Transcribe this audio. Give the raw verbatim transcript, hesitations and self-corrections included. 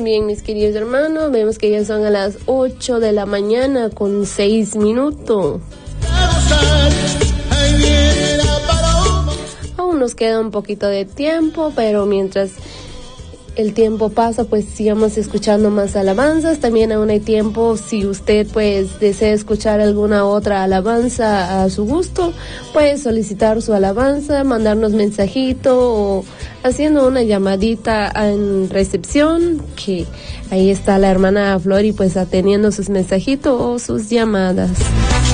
también, mis queridos hermanos. Vemos que ya son a las ocho de la mañana con seis minutos. Aún nos queda un poquito de tiempo, pero mientras el tiempo pasa, pues sigamos escuchando más alabanzas. También aún hay tiempo, si usted pues desea escuchar alguna otra alabanza a su gusto, puede solicitar su alabanza, mandarnos mensajito o haciendo una llamadita en recepción, que ahí está la hermana Flori pues atendiendo sus mensajitos o sus llamadas.